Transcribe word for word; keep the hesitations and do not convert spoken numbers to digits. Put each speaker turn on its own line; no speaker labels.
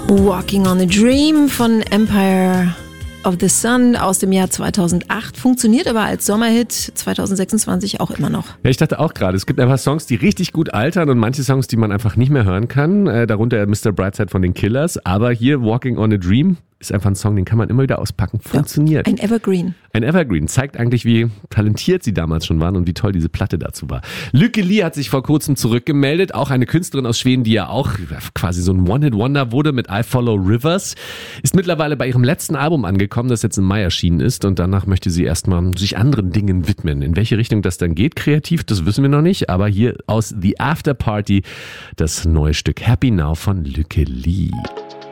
Walking on a Dream von Empire of the Sun aus dem Jahr zweitausendacht. Funktioniert aber als Sommerhit zweitausendsechsundzwanzig auch immer noch.
Ja, ich dachte auch gerade, es gibt einfach Songs, die richtig gut altern und manche Songs, die man einfach nicht mehr hören kann. Äh, darunter Mister Brightside von den Killers. Aber hier Walking on a Dream ist einfach ein Song, den kann man immer wieder auspacken. Funktioniert.
Ja, ein Evergreen.
Ein Evergreen. Zeigt eigentlich, wie talentiert sie damals schon waren und wie toll diese Platte dazu war. Lücke Lee hat sich vor kurzem zurückgemeldet. Auch eine Künstlerin aus Schweden, die ja auch quasi so ein One-Hit-Wonder wurde mit I Follow Rivers. Ist mittlerweile bei ihrem letzten Album angekommen, das jetzt im Mai erschienen ist. Und danach möchte sie erstmal sich anderen Dingen widmen. In welche Richtung das dann geht, kreativ, das wissen wir noch nicht. Aber hier aus The After Party das neue Stück Happy Now von Lücke Lee.